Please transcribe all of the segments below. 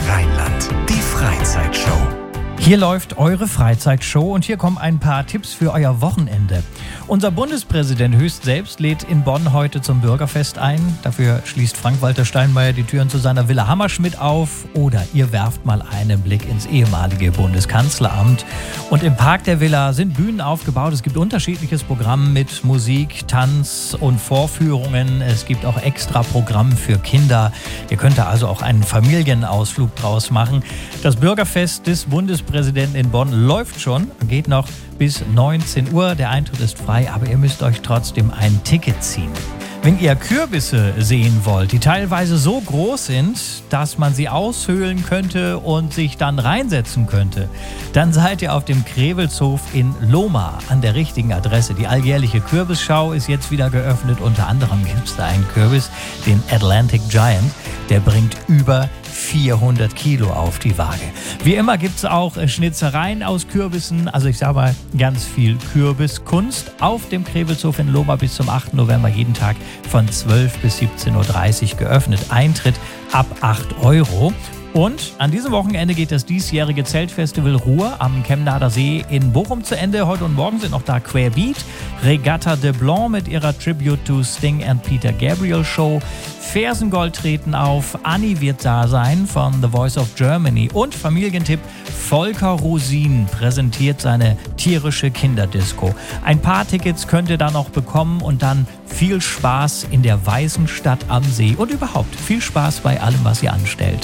Rheinland. Die Freizeitshow. Hier läuft eure Freizeitshow und hier kommen ein paar Tipps für euer Wochenende. Unser Bundespräsident Höchst selbst lädt in Bonn heute zum Bürgerfest ein. Dafür schließt Frank-Walter Steinmeier die Türen zu seiner Villa Hammerschmidt auf. Oder ihr werft mal einen Blick ins ehemalige Bundeskanzleramt. Und im Park der Villa sind Bühnen aufgebaut. Es gibt unterschiedliches Programm mit Musik, Tanz und Vorführungen. Es gibt auch extra Programm für Kinder. Ihr könnt da also auch einen Familienausflug draus machen. Das Bürgerfest des Bundespräsidenten in Bonn läuft schon, geht noch bis 19 Uhr. Der Eintritt ist frei, aber ihr müsst euch trotzdem ein Ticket ziehen. Wenn ihr Kürbisse sehen wollt, die teilweise so groß sind, dass man sie aushöhlen könnte und sich dann reinsetzen könnte, dann seid ihr auf dem Krewelshof in Lohmar an der richtigen Adresse. Die alljährliche Kürbisschau ist jetzt wieder geöffnet. Unter anderem gibt es da einen Kürbis, den Atlantic Giant. Der bringt über 400 Kilo auf die Waage. Wie immer gibt es auch Schnitzereien aus Kürbissen, also ich sage mal ganz viel Kürbiskunst auf dem Krewelshof in Lohmar bis zum 8. November jeden Tag von 12 bis 17.30 Uhr geöffnet. Eintritt ab 8 €. Und an diesem Wochenende geht das diesjährige Zeltfestival Ruhr am Chemnader See in Bochum zu Ende. Heute und morgen sind noch da Querbeat, Regatta de Blanc mit ihrer Tribute to Sting and Peter Gabriel Show. Fersengold treten auf, Anni wird da sein von The Voice of Germany und Familientipp, Volker Rosin präsentiert seine tierische Kinderdisco. Ein paar Tickets könnt ihr da noch bekommen und dann viel Spaß in der weißen Stadt am See und überhaupt viel Spaß bei allem, was ihr anstellt.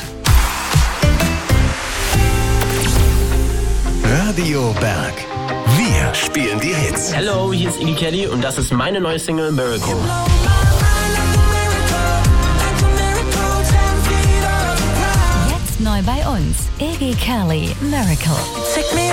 Radio Berg. Wir spielen die Hits. Hallo, hier ist Iggy Kelly und das ist meine neue Single Miracle. Jetzt neu bei uns, Iggy Kelly, Miracle.